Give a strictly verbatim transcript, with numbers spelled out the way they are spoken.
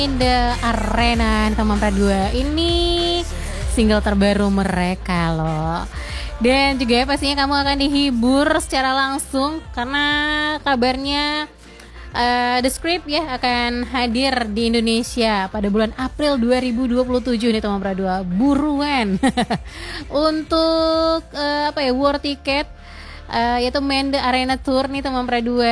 The Arena teman Pradua ini single terbaru mereka loh. Dan juga pastinya kamu akan dihibur secara langsung karena kabarnya uh, The Script ya akan hadir di Indonesia pada bulan April dua ribu dua puluh tujuh nih teman Pradua. Buruan untuk uh, apa ya war tiket uh, yaitu main The Arena Tour nih teman Pradua.